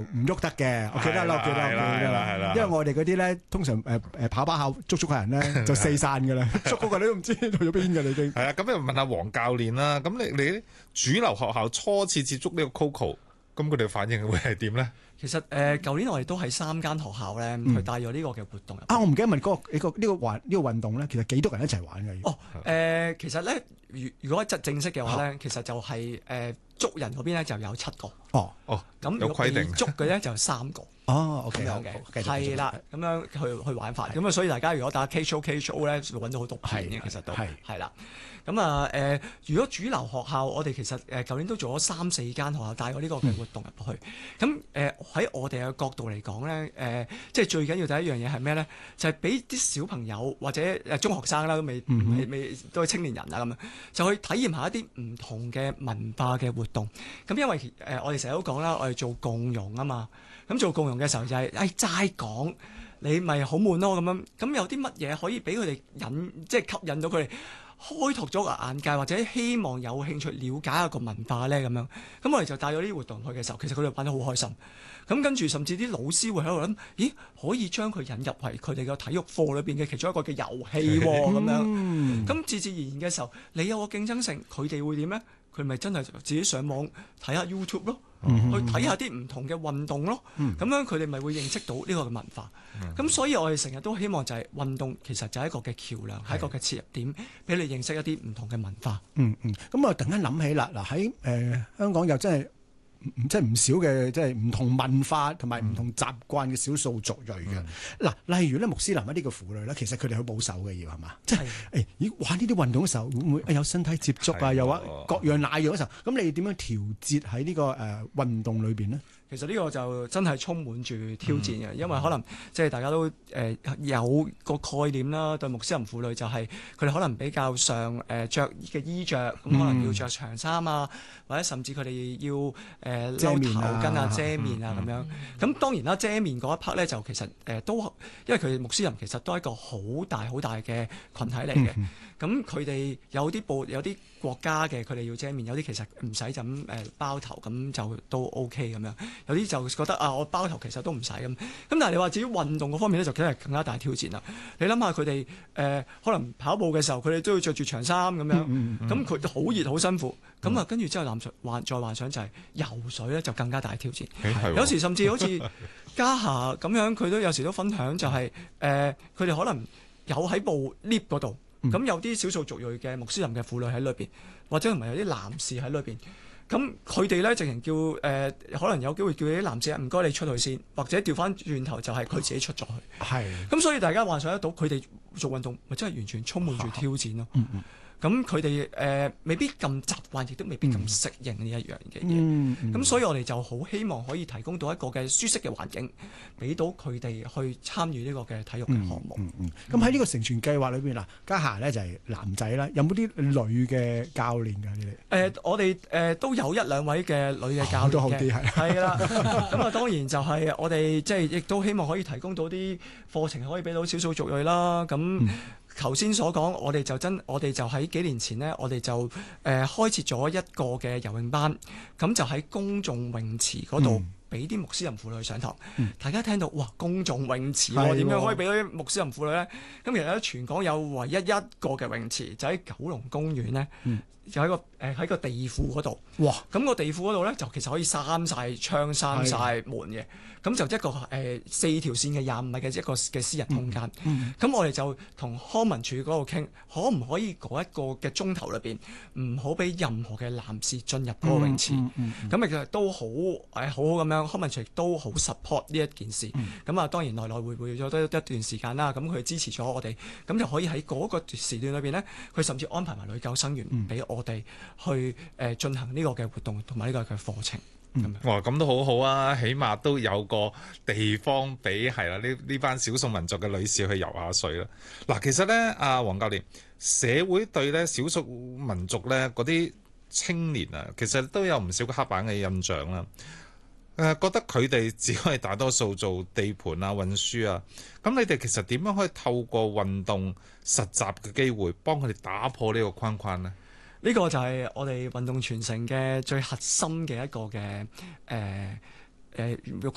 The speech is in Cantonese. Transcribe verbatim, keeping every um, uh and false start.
唔喐得嘅。我記得啦，我記得，我記得啦。因為我哋嗰啲咧，通常誒誒跑跑下捉捉下人咧，就四散㗎啦，捉嗰個你都唔知去咗邊㗎，你已經。 係啊，咁又問下黃教練啦。咁你你主流學校初次接觸呢個 Coco，咁佢哋反應會係點咧？ 其實誒，舊、呃、年我哋都係三間學校咧，去帶咗呢個嘅活動。 啊，我唔記得問嗰、那個呢、這個環呢、這個運動咧，其實幾多人一齊玩嘅？ 哦，誒、呃，其實咧，如如果正正式嘅話咧，啊、其實就係、是、誒、呃、捉人嗰邊咧就有七個。 哦哦， 咁有規定捉嘅咧就三個。 哦，OK， 咁樣嘅，係啦，咁樣去去玩法。咁啊，所以大家如果打 K H O K H O 咧，會揾到好多片嘅，其實都係係啦。咁啊誒，如果主流學校，我哋其實誒舊年都做咗三四間學校帶過呢個嘅活動入去。咁誒喺我哋嘅角度嚟講咧，誒、呃、即係最緊要第一樣嘢係咩咧？就係俾啲小朋友或者誒中學生啦，都未、嗯、哼未未都係青年人啊咁樣，就去體驗下一啲唔同嘅文化嘅活動。咁因為誒、呃、我哋成日都講啦，我哋做共融啊嘛。咁做共融嘅時候就係誒齋講，你咪好悶咯咁樣。咁有啲乜嘢可以俾佢哋引，即係吸引到佢哋開拓咗個眼界，或者希望有興趣了解一個文化咧咁樣。咁我哋就帶咗呢啲活動去嘅時候，其實佢哋玩得好開心。咁跟住甚至啲老師會喺度諗，咦可以將佢引入為佢哋嘅體育課裏邊嘅其中一個嘅遊戲喎咁樣。咁自自然然嘅時候，你有個競爭性，佢哋會點咧？佢咪真係自己上網睇下 YouTube 咯，嗯、去睇下啲唔同嘅運動咯，咁、嗯、樣佢哋咪會認識到呢個嘅文化。咁、嗯、所以我哋成日都希望就係運動其實就係一個嘅橋樑，係、嗯、一個嘅切入點，俾你認識一啲唔同嘅文化。嗯嗯，咁我突然間諗起啦，嗱喺誒香港又真係。即係唔少嘅，即係唔同文化同埋唔同習慣嘅少數族裔嘅。嗱、嗯，例如咧穆斯林一啲嘅婦女咧，其實佢哋好保守嘅，要係嘛？即係誒，咦玩呢啲運動嘅時候會唔會有身體接觸啊？的又話各樣那樣嘅時候，咁你點樣調節喺呢個誒運動裏邊呢？ 其實呢個就真係充滿住挑戰嘅，嗯、因為可能即係大家都誒、呃、有個概念啦，對穆斯林婦女就係佢哋可能比較上誒著嘅衣着，咁、嗯、可能要着長衫啊，或者甚至佢哋要誒笠、呃、頭巾啊、遮面啊咁、嗯、樣。咁、嗯、當然啦，遮面嗰一 part 咧就其實誒、呃、都因為佢哋穆斯林其實都係一個好大好大嘅群體嚟嘅。咁佢哋有啲部有啲國家嘅佢哋要遮面，有啲其實唔使就咁誒包頭，咁就都 OK 咁樣。有啲就覺得啊，我包頭其實都唔使咁。咁但係你話至於運動嗰方面咧，就梗係更加大挑戰啦。你諗下佢哋誒可能跑步嘅時候，佢哋都要着住長衫咁樣，咁佢好熱好辛苦。咁啊、嗯，跟住之後幻幻再幻想就係游水咧，就更加大挑戰。欸、有時甚至好似嘉霞咁樣，佢都有時都分享就係、是、誒，佢、呃、哋可能有喺部 lift 嗰度。咁、嗯、有啲少數族裔嘅穆斯林嘅婦女喺裏邊，或者同埋有啲男士喺裏邊。咁佢哋咧直情叫誒、呃，可能有機會叫啲男士唔該你出去先，或者調翻轉頭就係佢自己出咗去。係的。咁所以大家幻想得到佢哋做運動，咪真係完全充滿住挑戰咯。嗯嗯。咁佢哋誒未必咁習慣，亦都未必咁適應呢一樣嘅嘢。咁、嗯嗯、所以我哋就好希望可以提供到一個嘅舒適嘅環境，俾到佢哋去參與呢個嘅體育嘅項目。 咁喺呢個成全計劃裏邊嗱，嘉霞咧就係男仔啦，有冇啲女嘅教練㗎？你哋？誒、呃，我哋誒、呃、都有一兩位嘅女嘅教練嘅。哦、都好啲係。係啦。咁啊，當然就係我哋即係亦都希望可以提供到啲課程，可以俾到少數族裔啦。咁。嗯頭先所講，我哋就真，我哋就喺幾年前呢，我哋就誒、呃、開設咗一個嘅游泳班，咁就喺公眾泳池嗰度俾啲穆斯林婦女上堂。嗯、大家聽到哇，公眾泳池點、哦、樣可以俾到啲穆斯林婦女呢？咁其實咧，全港有唯一一個嘅泳池就喺九龍公園呢。嗯就喺個誒喺、呃、個地庫嗰度，哇！咁個地庫嗰度咧，就其實可以閂晒窗、閂晒門嘅，咁就一個誒、呃、四條線嘅廿五米嘅一個嘅私人空間。咁、嗯嗯、我哋就同康文署嗰度傾，可唔可以嗰一個嘅鐘頭裏邊唔好俾任何嘅男士進入嗰個泳池？咁啊、嗯，嗯嗯、其實都好誒、哎、好好咁樣，康文署亦都好 support 呢一件事。咁啊、嗯，當然來來回回咗都一段時間啦。咁佢支持咗我哋，咁就可以喺嗰個時段裏邊呢，佢甚至安排埋女救生員俾我。我哋去誒進行呢個嘅活動同埋呢個嘅課程。嗯、 哇，咁都好好啊！起碼都有個地方俾係啦，呢呢班少數民族嘅女士去游下水啦。嗱，其實咧，阿黃教練，社會對咧少數民族咧嗰啲青年啊，其實都有唔少嘅刻板嘅印象啦。誒、呃，覺得佢哋只可以大多數做地盤啊、運輸啊。咁你哋其實點樣可以透過運動實習嘅機會，幫佢哋打破呢個框框呢？ 呢個就係我哋運動傳承嘅最核心嘅一個嘅誒誒